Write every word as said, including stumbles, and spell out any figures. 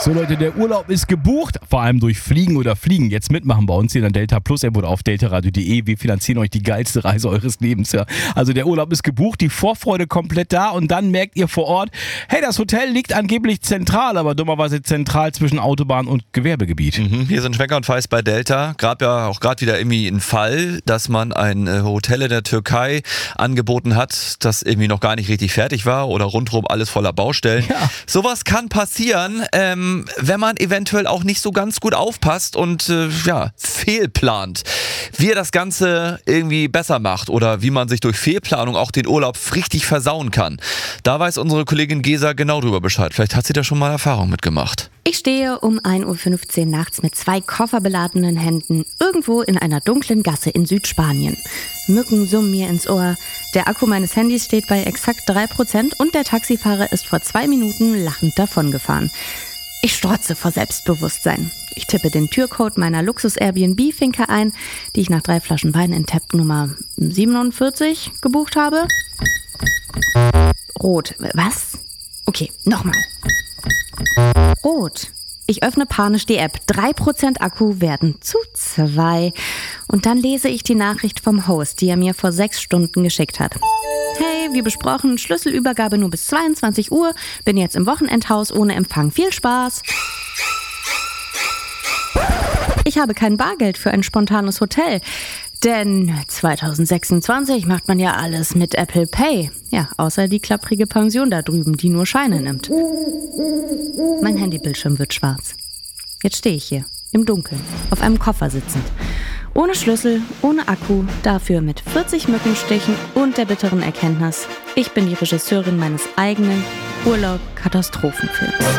So Leute, der Urlaub ist gebucht, vor allem durch Fliegen oder Fliegen. Jetzt mitmachen bei uns hier in der Delta Plus App oder auf deltaradio punkt de. Wir finanzieren euch die geilste Reise eures Lebens. Ja. Also der Urlaub ist gebucht, die Vorfreude komplett da und dann merkt ihr vor Ort, hey, das Hotel liegt angeblich zentral, aber dummerweise zentral zwischen Autobahn und Gewerbegebiet. Mhm, hier sind Schwecker und Feist bei Delta. Gab ja auch gerade wieder irgendwie einen Fall, dass man ein Hotel in der Türkei angeboten hat, das irgendwie noch gar nicht richtig fertig war oder rundherum alles voller Baustellen. Ja. Sowas kann passieren, ähm, wenn man eventuell auch nicht so ganz gut aufpasst und äh, ja, fehlplant. Wie ihr das Ganze irgendwie besser macht oder wie man sich durch Fehlplanung auch den Urlaub richtig versauen kann. Da weiß unsere Kollegin Gesa genau drüber Bescheid. Vielleicht hat sie da schon mal Erfahrung mitgemacht. Ich stehe um ein Uhr fünfzehn nachts mit zwei kofferbeladenen Händen irgendwo in einer dunklen Gasse in Südspanien. Mücken summen mir ins Ohr. Der Akku meines Handys steht bei exakt drei Prozent und der Taxifahrer ist vor zwei Minuten lachend davongefahren. Ich strotze vor Selbstbewusstsein. Ich tippe den Türcode meiner Luxus-Airbnb-Finca ein, die ich nach drei Flaschen Wein in Tab Nummer siebenundvierzig gebucht habe. Rot. Was? Okay, nochmal. Rot. Ich öffne panisch die App. drei Prozent Akku werden zu zwei. Und dann lese ich die Nachricht vom Host, die er mir vor sechs Stunden geschickt hat. Hey, wie besprochen, Schlüsselübergabe nur bis zweiundzwanzig Uhr. Bin jetzt im Wochenendhaus ohne Empfang. Viel Spaß! Ich habe kein Bargeld für ein spontanes Hotel. Denn zwanzig sechsundzwanzig macht man ja alles mit Apple Pay. Ja, außer die klapprige Pension da drüben, die nur Scheine nimmt. Mein Handybildschirm wird schwarz. Jetzt stehe ich hier, im Dunkeln, auf einem Koffer sitzend. Ohne Schlüssel, ohne Akku, dafür mit vierzig Mückenstichen und der bitteren Erkenntnis, ich bin die Regisseurin meines eigenen Urlaub-Katastrophenfilms.